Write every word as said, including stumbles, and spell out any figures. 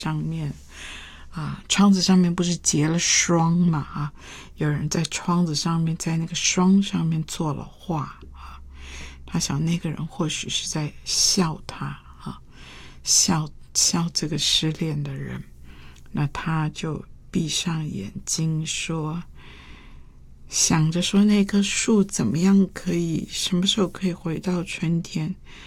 上面啊，窗子上面不是结了霜嘛？啊，有人在窗子上面，在那个霜上面做了画啊。他想那个人或许是在笑他啊，笑笑这个失恋的人。那他就闭上眼睛说，想着说那棵树怎么样可以，什么时候可以回到春天。